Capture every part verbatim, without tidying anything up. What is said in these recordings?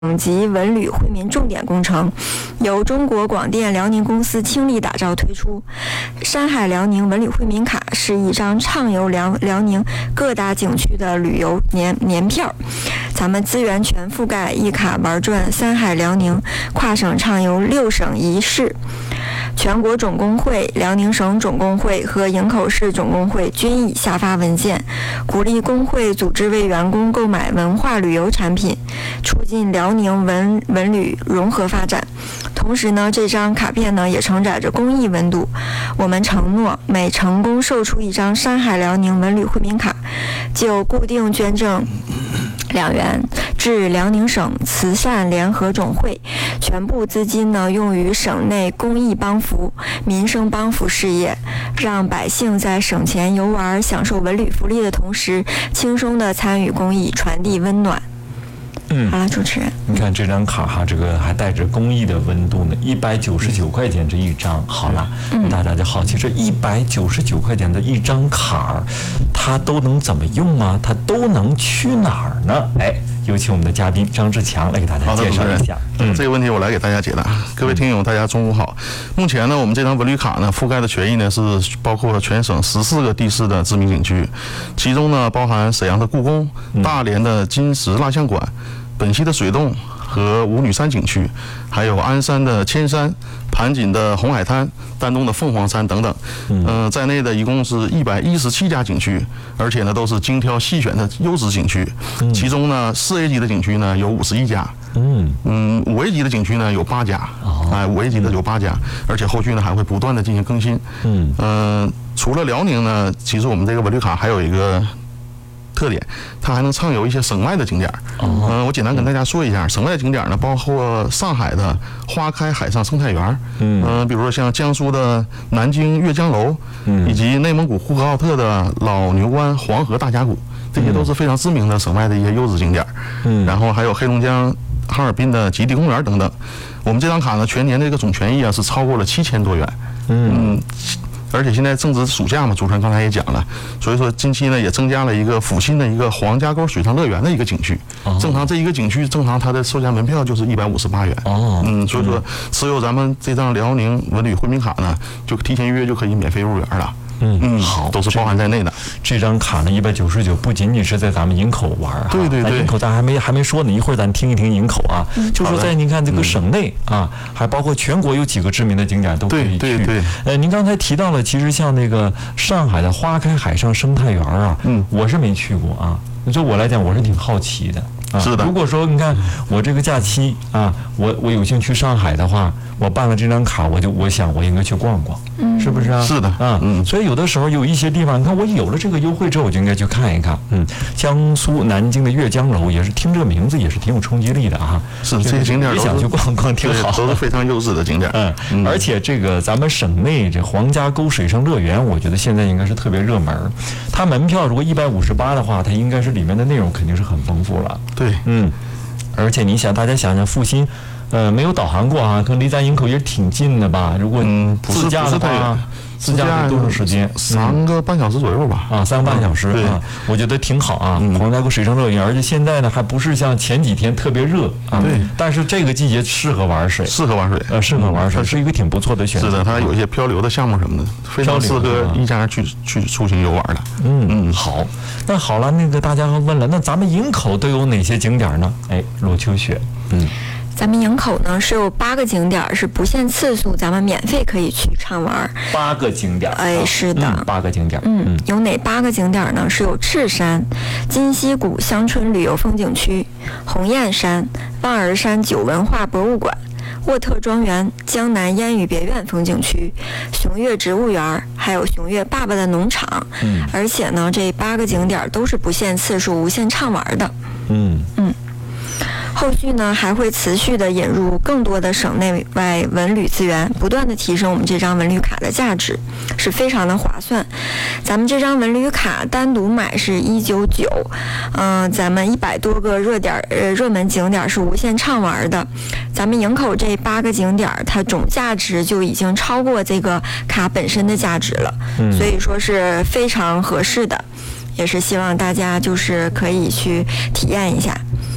省级文旅惠民重点工程，由中国广电辽宁公司倾力打造推出。山海辽宁文旅惠民卡是一张畅游辽辽宁各大景区的旅游年年票，咱们资源全覆盖，一卡玩转山海辽宁，跨省畅游六省一市。全国总工会、辽宁省总工会和营口市总工会均已下发文件，鼓励工会组织为员工购买文化旅游产品，促进辽宁文文旅融合发展。同时呢，这张卡片呢也承载着公益温度。我们承诺，每成功售出一张山海辽宁文旅惠民卡，就固定捐赠两元至辽宁省慈善联合总会，全部资金呢用于省内公益帮扶、民生帮扶事业，让百姓在省前游玩、享受文旅福利的同时，轻松地参与公益，传递温暖。 嗯， 好了，主持人， 你看这张卡哈，这个还带着公益的温度呢，一百九十九块钱这一张。好了，嗯、大家就好奇，这一百九十九块钱的一张卡，它都能怎么用啊？它都能去哪儿呢？哎，有请我们的嘉宾张志强来给大家介绍一下。 嗯，这个问题我来给大家解答。各位听友，大家中午好。目前呢，我们这张文旅卡呢，覆盖的权益呢是包括全省十四个地市的知名景区，其中呢包含沈阳的故宫、大连的金石蜡像馆、本溪的水洞和五女山景区，还有鞍山的千山、盘锦的红海滩、丹东的凤凰山等等。嗯、呃，在内的一共是一百一十七家景区，而且呢都是精挑细选的优质景区。其中呢，四 A 级的景区呢有五十一家。嗯嗯，五 A 级的景区呢有八家。哎，五 A 级的有八家，而且后续呢还会不断的进行更新。嗯嗯、呃，除了辽宁呢，其实我们这个文旅卡还有一个特点，它还能畅游一些省外的景点。嗯、呃，我简单跟大家说一下，省外景点呢，包括上海的花开海上生态园，嗯、呃，比如说像江苏的南京阅江楼，嗯，以及内蒙古呼和浩特的老牛关黄河大峡谷，这些都是非常知名的省外的一些优质景点。嗯，然后还有黑龙江哈尔滨的极地公园等等。我们这张卡呢，全年这个总权益啊是超过了七千多元。嗯。嗯，而且现在正值暑假嘛，主持人刚才也讲了，所以说近期呢也增加了一个阜新的一个黄家沟水上乐园的一个景区。哦、正常这一个景区正常它的售价门票就是一百五十八元。哦，嗯，所以说持有咱们这张辽宁文旅惠民卡呢，就提前预约就可以免费入园了。嗯嗯，好，都是包含在内的。 这张卡呢，一百九十九，不仅仅是在咱们营口玩啊， 对对对， 咱营口咱还没还没说呢，一会儿咱听一听营口啊，嗯、就说在您看这个省内、嗯、啊，还包括全国有几个知名的景点都可以去。 对对对。 呃，您刚才提到了，其实像那个上海的花开海上生态园啊，嗯，我是没去过啊，就我来讲，我是挺好奇的。啊、 是的， 如果说你看我这个假期啊，我我有幸去上海的话，我办了这张卡，我就我想我应该去逛逛，嗯，是不是啊？ 是的， 啊，嗯，所以有的时候有一些地方，你看我有了这个优惠之后，我就应该去看一看，嗯，江苏南京的阅江楼也是听这个名字也是挺有冲击力的啊， 是这些景点也想去逛逛，挺好， 都是非常优质的景点， 嗯，嗯而且这个咱们省内这黄家沟水上乐园，我觉得现在应该是特别热门，它门票如果一百五十八的话，它应该是里面的内容肯定是很丰富了。 对， 嗯，而且你想，大家想想，阜新，呃，没有导航过啊，可能离咱营口也挺近的吧？如果自驾的话，自驾得多长时间？ 三个半小时左右吧。 啊，三个半小时啊，我觉得挺好啊。黄家沟水上乐园，而且现在呢，还不是像前几天特别热啊。 对。 但是这个季节适合玩水， 适合玩水， 呃，适合玩水，是一个挺不错的选择。 是的，它有一些漂流的项目什么的，非常适合一家人去去出行游玩的。 嗯嗯，好。那好了，那个大家问了，那咱们营口都有哪些景点呢？哎，罗秋雪，嗯。 咱们营口呢是有八个景点，是不限次数，咱们免费可以去畅玩。 八个景点， 哎，是的， 嗯、八个景点。 嗯，有哪八个景点呢？是有赤山、金溪谷乡村旅游风景区、鸿雁山、望儿山酒文化博物馆、沃特庄园、江南烟雨别院风景区、熊岳植物园，还有熊岳爸爸的农场。嗯，而且呢，这八个景点都是不限次数、无限畅玩的。嗯嗯。后续呢还会持续的引入更多的省内外文旅资源，不断的提升我们这张文旅卡的价值，是非常的划算。咱们这张文旅卡单独买是一九九，嗯，咱们一百多个热点呃热门景点是无限畅玩的。咱们营口这八个景点，它总价值就已经超过这个卡本身的价值了，嗯、所以说是非常合适的，也是希望大家就是可以去体验一下。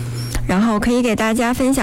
然后可以给大家分享